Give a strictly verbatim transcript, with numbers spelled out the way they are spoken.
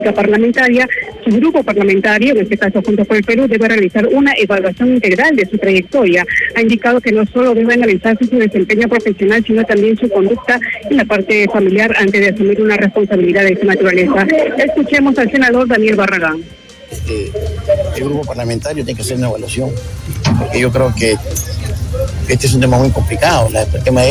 parlamentaria, su grupo parlamentario, en este caso Juntos por el Perú, debe realizar una evaluación integral de su trayectoria. Ha indicado que no solo debe analizarse su desempeño profesional, sino también su conducta en la parte familiar antes de asumir una responsabilidad de esta naturaleza. Escuchemos al senador Daniel Barragán. Este, el grupo parlamentario tiene que hacer una evaluación, porque yo creo que este es un tema muy complicado. La, el tema